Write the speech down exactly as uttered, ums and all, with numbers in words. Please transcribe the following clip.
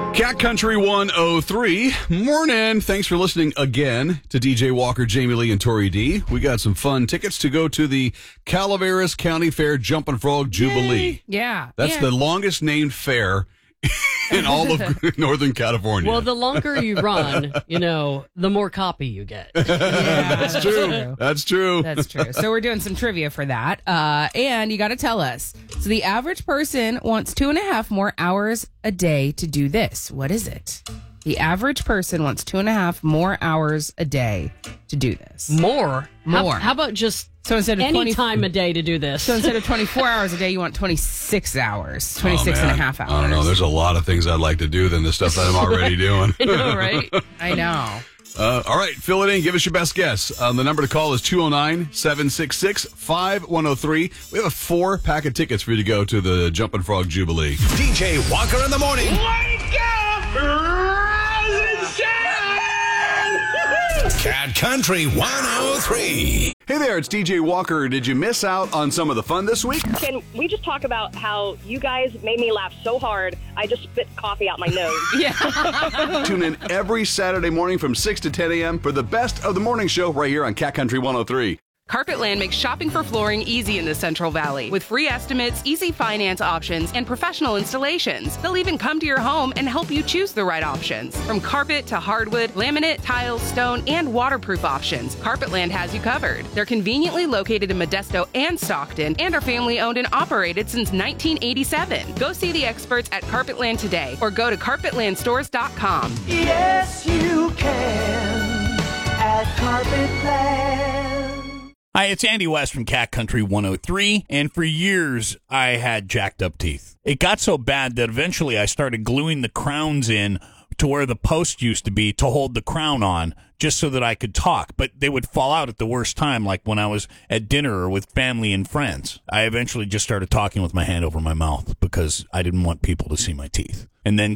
Cat Country one oh three. Morning. Thanks for listening again to D J Walker, Jamie Lee, and Tori D. We got some fun tickets to go to the Calaveras County Fair Jumpin' Frog Jubilee. Yay. Yeah. That's yeah. the longest named fair in all of Northern California. Well, the longer you run, you know, the more copy you get. Yeah, That's true. That's true. That's true. So we're doing some trivia for that. Uh, and you got to tell us. So the average person wants two and a half more hours a day to do this. What is it? The average person wants two and a half more hours a day to do this. More? More. How, how about just So instead of any twenty time a day to do this? So instead of twenty-four hours a day, you want twenty-six hours, twenty-six Oh, and a man. half hours. I don't know. There's a lot of things I'd like to do than the stuff that I'm already doing. I know, right? I know. Uh, all right, fill it in. Give us your best guess. Um, the number to call is two oh nine, seven six six, five one oh three. We have a four pack of tickets for you to go to the Jumpin' Frog Jubilee. D J Walker in the morning. Wake up! Rise and shine! Cat Country one oh three. Hey there, it's D J Walker. Did you miss out on some of the fun this week? Can we just talk about how you guys made me laugh so hard, I just spit coffee out my nose? Yeah. Tune in every Saturday morning from six to ten a.m. for the best of the morning show right here on Cat Country one oh three. Carpetland makes shopping for flooring easy in the Central Valley with free estimates, easy finance options, and professional installations. They'll even come to your home and help you choose the right options. From carpet to hardwood, laminate, tiles, stone, and waterproof options, Carpetland has you covered. They're conveniently located in Modesto and Stockton and are family owned and operated since nineteen eighty-seven. Go see the experts at Carpetland today or go to carpetland stores dot com. Yes, you can at Carpetland. Hi, it's Andy West from Cat Country one oh three, and for years I had jacked up teeth. It got so bad that eventually I started gluing the crowns in to where the post used to be to hold the crown on, just so that I could talk, but they would fall out at the worst time, like when I was at dinner or with family and friends. I eventually just started talking with my hand over my mouth because I didn't want people to see my teeth. And then